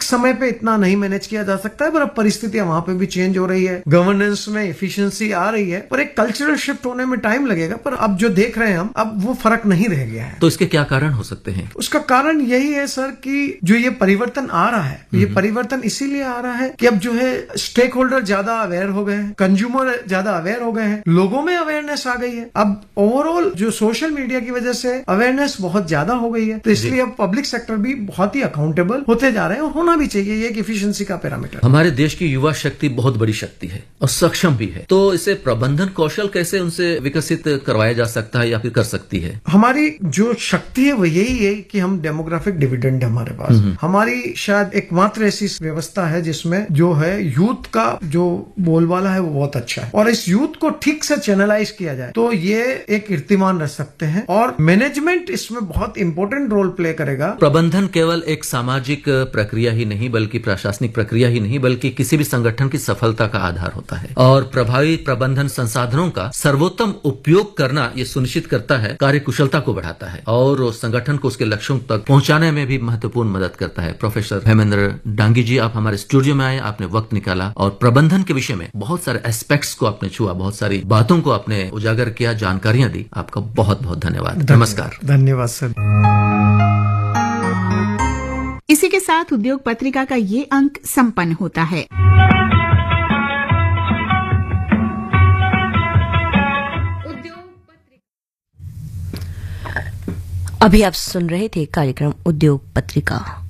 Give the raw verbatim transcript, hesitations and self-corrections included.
समय पे इतना नहीं मैनेज किया जा सकता है, पर अब परिस्थितियां वहां पे भी चेंज हो रही है, गवर्नेंस में एफिशिएंसी आ रही है, पर एक कल्चरल शिफ्ट होने में टाइम लगेगा। पर अब जो देख रहे हैं हम, अब वो फर्क नहीं रह गया है। तो इसके क्या कारण हो सकते हैं? उसका कारण यही है सर कि जो ये परिवर्तन आ रहा है, ये परिवर्तन इसीलिए आ रहा है कि अब जो है स्टेक होल्डर ज्यादा अवेयर हो गए हैं, कंज्यूमर ज्यादा अवेयर हो गए हैं, लोगों में अवेयरनेस आ गई है। अब ओवरऑल जो सोशल मीडिया की वजह से अवेयरनेस बहुत ज्यादा हो गई है, तो इसलिए अब पब्लिक सेक्टर भी बहुत ही अकाउंटेबल होते जा रहे हैं, और होना भी चाहिए। ये एक एफिशिएंसी का पैरामीटर। हमारे देश की युवा शक्ति बहुत बड़ी शक्ति है और सक्षम भी है, तो इसे प्रबंधन कौशल कैसे उनसे विकसित करवाया जा सकता है या फिर कर सकती है? हमारी जो शक्ति है वो यही है कि हम डेमोग्राफिक डिविडेंड है हमारे पास। हमारी शायद एकमात्र ऐसी व्यवस्था है जिसमें जो है यूथ का जो बोलबाला है वो बहुत अच्छा है, और इस यूथ को ठीक से चैनलाइज किया जाए तो ये एक कीर्तिमान रह सकते हैं, और मैनेजमेंट इसमें बहुत इंपॉर्टेंट रोल प्ले करेगा। प्रबंधन केवल एक सामाजिक प्रक्रिया ही नहीं बल्कि प्रशासनिक प्रक्रिया ही नहीं बल्कि किसी भी संगठन की सफलता का आधार होता है, और प्रभावी प्रबंधन संसाधनों का सर्वोत्तम उपयोग करना ये सुनिश्चित करता है, कार्यकुशलता को बढ़ाता है और संगठन को उसके लक्ष्यों तक पहुंचाने में भी महत्वपूर्ण मदद करता है। प्रोफेसर हेमेंद्र डांगी जी, आप हमारे स्टूडियो में आए, आपने वक्त निकाला और प्रबंधन के विषय में बहुत सारे एस्पेक्ट्स को आपने छुआ, बहुत सारी बातों को आपने उजागर किया, जानकारियां दी। आपका बहुत बहुत धन्यवाद। नमस्कार। धन्यवाद सर। इसी के साथ उद्योग पत्रिका का ये अंक संपन्न होता है। अभी आप सुन रहे थे कार्यक्रम उद्योग पत्रिका।